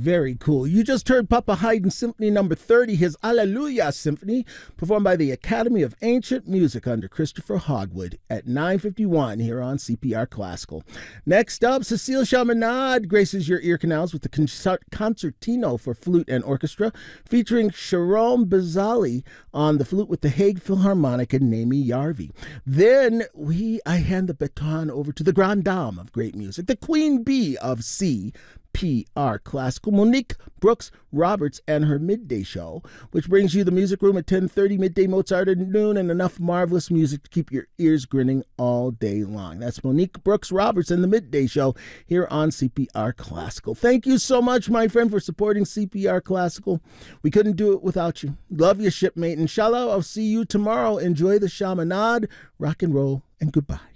Very cool. You just heard Papa Haydn Symphony Number 30, his Alleluia Symphony, performed by the Academy of Ancient Music under Christopher Hogwood at 9:51 here on CPR Classical. Next up, Cecile Chaminade graces your ear canals with the Concertino for Flute and Orchestra, featuring Sharon Bazali on the flute with the Hague Philharmonic and Naomi Yarvi. Then I hand the baton over to the Grande Dame of great music, the Queen Bee of CPR Classical, Monique Brooks Roberts, and her midday show, which brings you the music room at 10:30, midday Mozart at noon, and enough marvelous music to keep your ears grinning all day long. That's Monique Brooks Roberts and the midday show here on CPR Classical. Thank you so much, my friend, for supporting CPR Classical. We couldn't do it without you. Love you, shipmate. Inshallah, I'll see you tomorrow. Enjoy the Chaminade, rock and roll, and goodbye.